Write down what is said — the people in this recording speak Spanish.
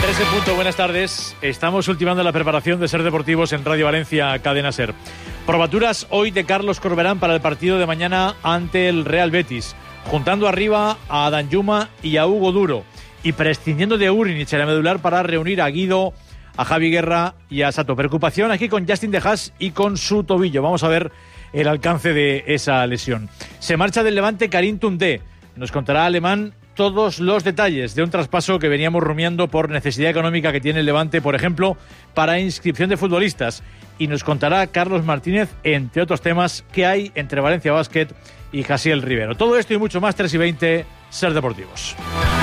3 en punto, buenas tardes. Estamos ultimando la preparación de Ser Deportivos en Radio Valencia, Cadena Ser. Probaturas hoy de Carlos Corberán para el partido de mañana ante el Real Betis, juntando arriba a Danjuma y a Hugo Duro, y prescindiendo de Urinich en la medular para reunir a Guido, a Javi Guerra y a Sato. Preocupación aquí con Justin De Haas y con su tobillo. Vamos a ver el alcance de esa lesión. Se marcha del Levante Karim Toundé. Nos contará Alemán todos los detalles de un traspaso que veníamos rumiando por necesidad económica que tiene el Levante, por ejemplo, para inscripción de futbolistas. Y nos contará Carlos Martínez, entre otros temas, que hay entre Valencia Basket y Jasiel Rivero. Todo esto y mucho más, 3:20, Ser Deportivos.